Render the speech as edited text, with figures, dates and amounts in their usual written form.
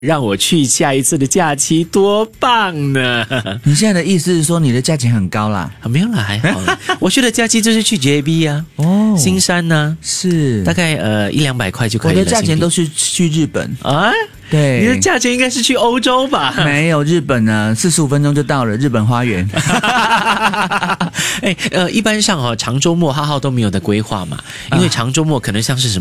让我去下一次的假期，多棒呢！ 你现在的意思是说你的价钱很高啦？ 没有啦，还好啦。我去的假期就是去 JB 啊，新山呢、 是大概100-200块就可以了。 我的价钱都是去日本啊。 对， 你的价钱应该是去欧洲吧？ 没有，日本呢，45分钟就到了日本花园。 一般上长周末浩浩都没有的规划嘛，因为长周末可能像是什